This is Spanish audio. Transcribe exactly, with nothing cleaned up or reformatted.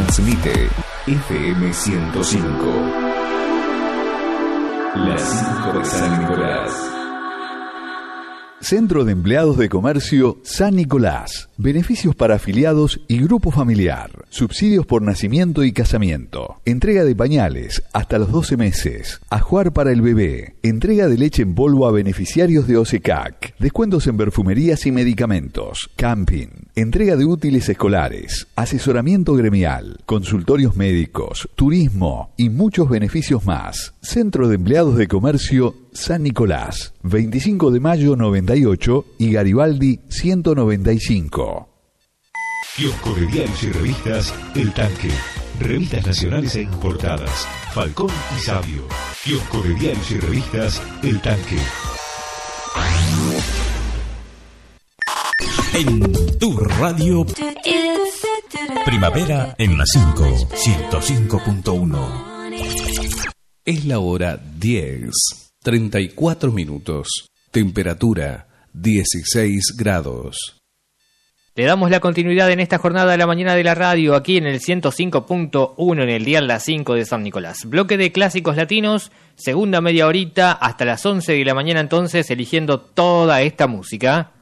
Transmite F M ciento cinco. Las cinco de San Nicolás. Centro de Empleados de Comercio San Nicolás. Beneficios para afiliados y grupo familiar. Subsidios por nacimiento y casamiento. Entrega de pañales hasta los doce meses. Ajuar para el bebé. Entrega de leche en polvo a beneficiarios de O S E C A C. Descuentos en perfumerías y medicamentos. Camping. Entrega de útiles escolares. Asesoramiento gremial. Consultorios médicos. Turismo y muchos beneficios más. Centro de Empleados de Comercio San Nicolás. veinticinco de mayo noventa y ocho y Garibaldi ciento noventa y cinco. Kiosco de diarios y revistas El Tanque. Revistas nacionales e importadas. Falcón y Sabio. Kiosco de diarios y revistas El Tanque. En tu radio Primavera en la cinco, ciento cinco punto uno. Es la hora diez, treinta y cuatro minutos. Temperatura dieciséis grados. Le damos la continuidad en esta jornada de la mañana de la radio, aquí en el ciento cinco punto uno, en el dial Las cinco de San Nicolás. Bloque de clásicos latinos, segunda media horita, hasta las once de la mañana entonces, eligiendo toda esta música.